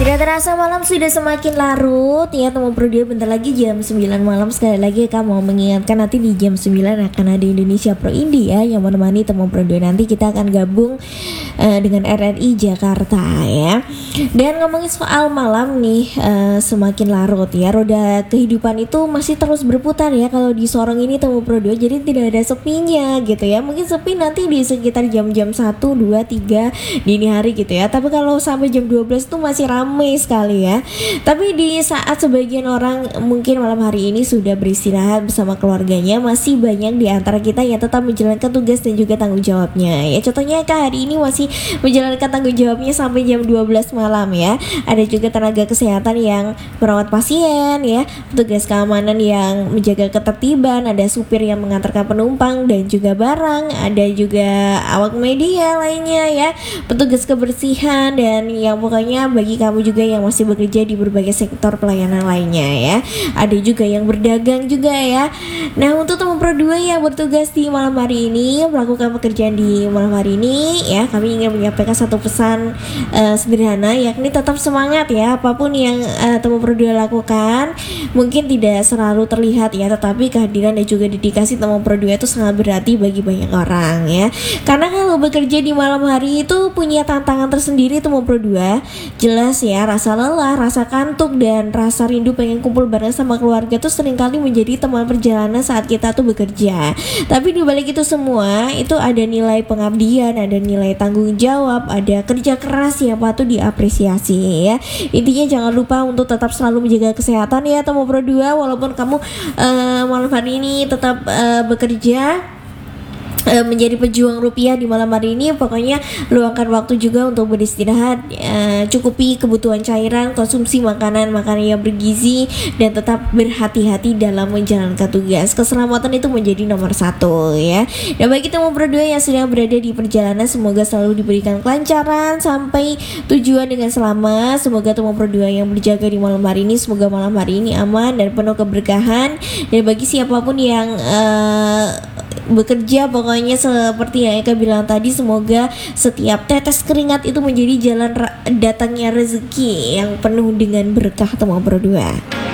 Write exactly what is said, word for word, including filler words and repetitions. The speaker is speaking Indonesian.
Tidak terasa malam sudah semakin larut ya teman Pro dua, bentar lagi jam sembilan malam. Sekali lagi kamu mau mengingatkan nanti di jam sembilan akan ada Indonesia Pro Indie ya, yang menemani teman Pro dua. Nanti kita akan gabung uh, dengan R R I Jakarta ya. Dan ngomongin soal malam nih, uh, semakin larut ya, roda kehidupan itu masih terus berputar ya kalau di Sorong ini teman Pro dua. Jadi tidak ada sepinya gitu ya. Mungkin sepi nanti di sekitar jam-jam satu, dua, tiga dini hari gitu ya. Tapi kalau sampai jam dua belas tuh masih ramai ramai sekali ya. Tapi di saat sebagian orang mungkin malam hari ini sudah beristirahat bersama keluarganya, masih banyak di antara kita yang tetap menjalankan tugas dan juga tanggung jawabnya ya. Contohnya Kak hari ini masih menjalankan tanggung jawabnya sampai jam dua belas malam ya. Ada juga tenaga kesehatan yang merawat pasien ya, petugas keamanan yang menjaga ketertiban, ada supir yang mengantarkan penumpang dan juga barang, ada juga awak media lainnya ya, petugas kebersihan, dan yang pokoknya bagi kamu juga yang masih bekerja di berbagai sektor pelayanan lainnya ya. Ada juga yang berdagang juga ya. Nah, untuk teman Pro dua yang bertugas di malam hari ini, melakukan pekerjaan di malam hari ini ya, kami ingin menyampaikan satu pesan uh, sederhana, yakni tetap semangat ya. Apapun yang uh, teman Pro dua lakukan mungkin tidak selalu terlihat ya, tetapi kehadiran dan juga dedikasi teman Pro dua itu sangat berarti bagi banyak orang ya. Karena kalau bekerja di malam hari itu punya tantangan tersendiri teman Pro dua. Jelas ya, rasa lelah, rasa kantuk, dan rasa rindu pengen kumpul bareng sama keluarga tuh seringkali menjadi teman perjalanan saat kita tuh bekerja. Tapi di balik itu semua itu ada nilai pengabdian, ada nilai tanggung jawab, ada kerja keras yang patut diapresiasi ya. Intinya jangan lupa untuk tetap selalu menjaga kesehatan ya teman Pro dua, walaupun kamu uh, malam hari ini tetap uh, bekerja menjadi pejuang rupiah di malam hari ini. Pokoknya luangkan waktu juga untuk beristirahat, uh, cukupi kebutuhan cairan, konsumsi makanan makanan yang bergizi, dan tetap berhati-hati dalam menjalankan tugas. Keselamatan itu menjadi nomor satu ya. Dan bagi teman Pro dua yang sedang berada di perjalanan, semoga selalu diberikan kelancaran sampai tujuan dengan selamat. Semoga teman Pro dua yang berjaga di malam hari ini, semoga malam hari ini aman dan penuh keberkahan. Dan bagi siapapun yang uh, bekerja, pokoknya seperti yang Eka bilang tadi, semoga setiap tetes keringat itu menjadi jalan ra- datangnya rezeki yang penuh dengan berkah teman Pro dua.